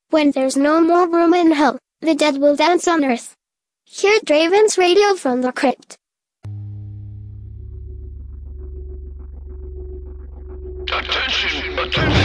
When there's no more room in hell, the dead will dance on earth. Hear Draven's radio from the crypt. Attention, attention.